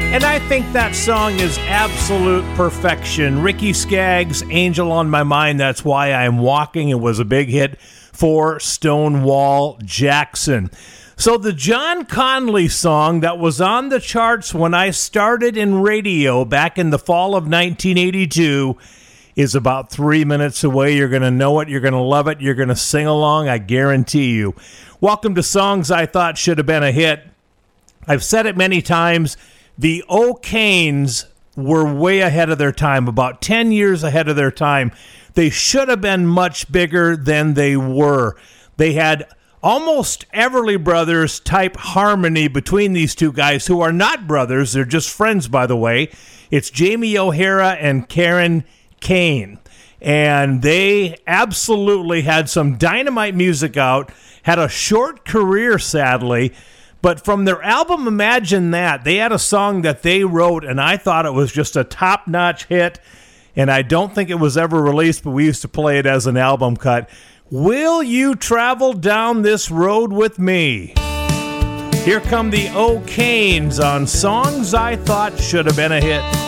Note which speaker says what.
Speaker 1: And I think that song is absolute perfection. Ricky Skaggs, Angel on My Mind, That's Why I'm Walking. It was a big hit for Stonewall Jackson. So the John Conley song that was on the charts when I started in radio back in the fall of 1982 is about 3 minutes away. You're going to know it. You're going to love it. You're going to sing along. I guarantee you. Welcome to Songs I Thought Should Have Been a Hit. I've said it many times. The O'Kanes were way ahead of their time, about 10 years ahead of their time. They should have been much bigger than they were. They had almost Everly Brothers type harmony between these two guys who are not brothers. They're just friends, by the way. It's Jamie O'Hara and Karen Kane. And they absolutely had some dynamite music out, had a short career, sadly. But from their album Imagine That, they had a song that they wrote, and I thought it was just a top-notch hit. And I don't think it was ever released, but we used to play it as an album cut. Will You Travel Down This Road With Me? Here come the O'Kanes on Songs I Thought Should Have Been a Hit.